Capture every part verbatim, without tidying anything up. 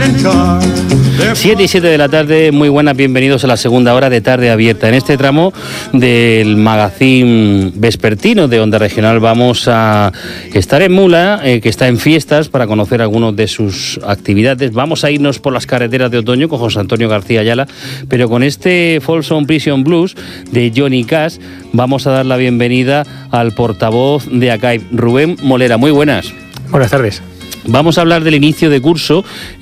siete y siete de la tarde, muy buenas, bienvenidos a la segunda hora de Tarde Abierta. En este tramo del magazín vespertino de Onda Regional vamos a estar en Mula, eh, que está en fiestas, para conocer algunas de sus actividades. Vamos a irnos por las carreteras de otoño con José Antonio García Ayala, pero con este Folsom Prison Blues de Johnny Cash vamos a dar la bienvenida al portavoz de A C A I P, Rubén Molera. Muy buenas. Buenas tardes. Vamos a hablar del inicio de curso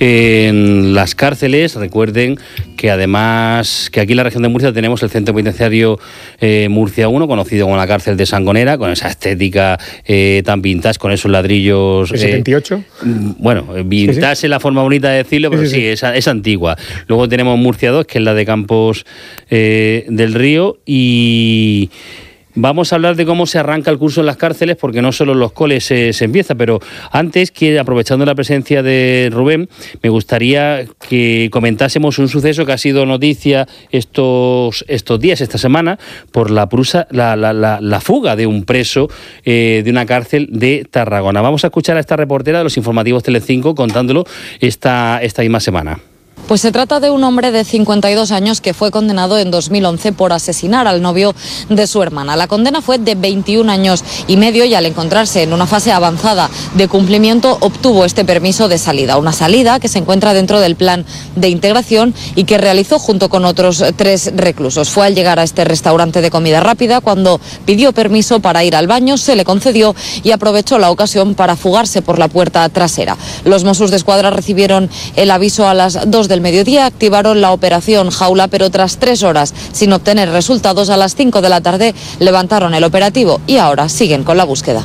en las cárceles. Recuerden que además que aquí en la región de Murcia tenemos el Centro Penitenciario eh, Murcia uno, conocido como la cárcel de Sangonera, con esa estética eh, tan vintage, con esos ladrillos... ¿El setenta y ocho? Eh, bueno, vintage es sí, sí. la forma bonita de decirlo, pero sí, sí, sí, sí. Es, es antigua. Luego tenemos Murcia dos, que es la de Campos eh, del Río, y... Vamos a hablar de cómo se arranca el curso en las cárceles, porque no solo en los coles se, se empieza, pero antes, que aprovechando la presencia de Rubén, me gustaría que comentásemos un suceso que ha sido noticia estos, estos días, esta semana, por la, prusa, la, la, la, la fuga de un preso eh, de una cárcel de Tarragona. Vamos a escuchar a esta reportera de los informativos Telecinco contándolo esta, esta misma semana. Pues se trata de un hombre de cincuenta y dos años que fue condenado en dos mil once por asesinar al novio de su hermana. La condena fue de veintiún años y medio y al encontrarse en una fase avanzada de cumplimiento obtuvo este permiso de salida. Una salida que se encuentra dentro del plan de integración y que realizó junto con otros tres reclusos. Fue al llegar a este restaurante de comida rápida cuando pidió permiso para ir al baño, se le concedió y aprovechó la ocasión para fugarse por la puerta trasera. Los Mossos de Escuadra recibieron el aviso a las dos del mediodía, activaron la operación Jaula, pero tras tres horas sin obtener resultados, a las cinco de la tarde levantaron el operativo y ahora siguen con la búsqueda.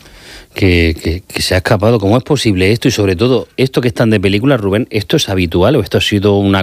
Que, que, que se ha escapado. ¿Cómo es posible esto? Y sobre todo, esto que están de película, Rubén, ¿esto es habitual o esto ha sido una